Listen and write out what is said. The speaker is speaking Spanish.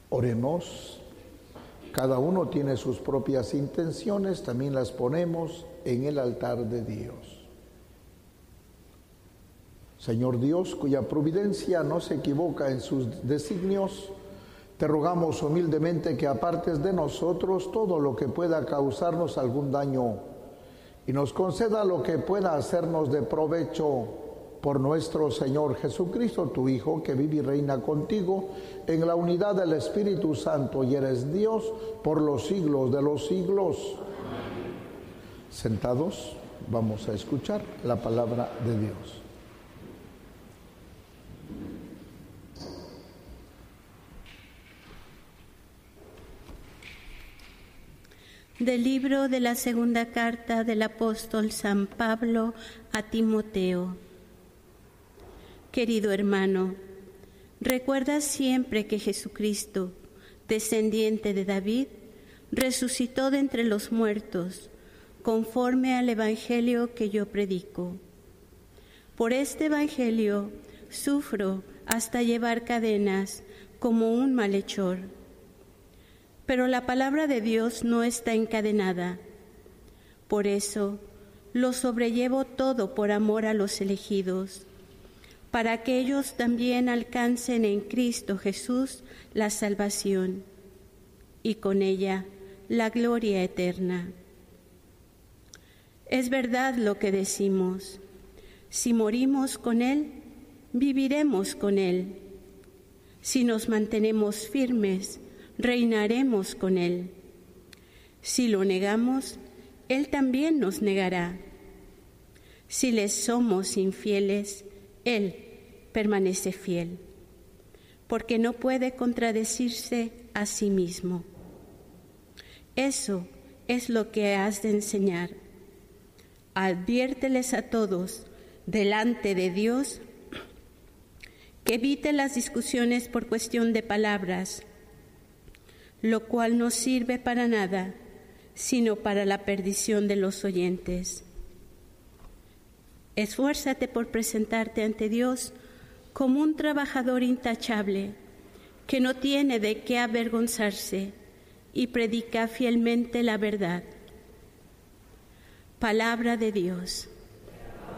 Oremos. Cada uno tiene sus propias intenciones, también las ponemos en el altar de Dios. Señor Dios, cuya providencia no se equivoca en sus designios, te rogamos humildemente que apartes de nosotros todo lo que pueda causarnos algún daño y nos conceda lo que pueda hacernos de provecho por nuestro Señor Jesucristo, tu Hijo, que vive y reina contigo en la unidad del Espíritu Santo y eres Dios por los siglos de los siglos. Amén. Sentados, vamos a escuchar la palabra de Dios. Del libro de la segunda carta del apóstol San Pablo a Timoteo. Querido hermano, recuerda siempre que Jesucristo, descendiente de David, resucitó de entre los muertos, conforme al evangelio que yo predico. Por este evangelio sufro hasta llevar cadenas como un malhechor. Pero la palabra de Dios no está encadenada. Por eso lo sobrellevo todo por amor a los elegidos, para que ellos también alcancen en Cristo Jesús la salvación y con ella la gloria eterna. Es verdad lo que decimos: si morimos con Él, viviremos con Él. Si nos mantenemos firmes, reinaremos con Él. Si lo negamos, Él también nos negará. Si les somos infieles, Él permanece fiel, porque no puede contradecirse a sí mismo. Eso es lo que has de enseñar. Adviérteles a todos delante de Dios que eviten las discusiones por cuestión de palabras, lo cual no sirve para nada, sino para la perdición de los oyentes. Esfuérzate por presentarte ante Dios como un trabajador intachable, que no tiene de qué avergonzarse y predica fielmente la verdad. Palabra de Dios.